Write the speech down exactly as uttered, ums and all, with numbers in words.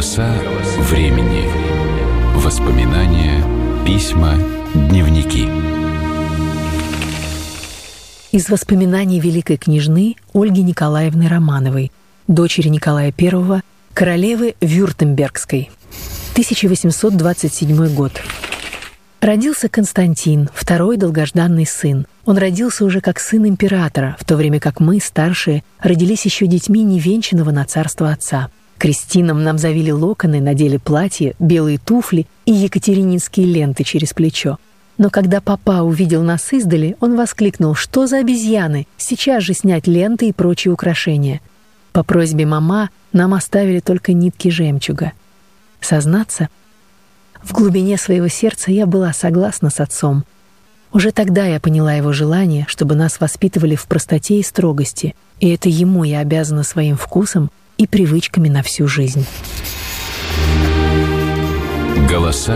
Голоса времени. Воспоминания, письма, дневники. Из воспоминаний великой княжны Ольги Николаевны Романовой, дочери Николая Первого, королевы Вюртембергской. тысяча восемьсот двадцать седьмой год. Родился Константин, второй долгожданный сын. Он родился уже как сын императора, в то время как мы, старшие, родились еще детьми невенчанного на царство отца. Крестинам нам завили локоны, надели платья, белые туфли и екатерининские ленты через плечо. Но когда папа увидел нас издали, он воскликнул: «Что за обезьяны? Сейчас же снять ленты и прочие украшения». По просьбе мама нам оставили только нитки жемчуга. Сознаться, в глубине своего сердца я была согласна с отцом. Уже тогда я поняла его желание, чтобы нас воспитывали в простоте и строгости, и это ему я обязана своим вкусом и привычками на всю жизнь. Голоса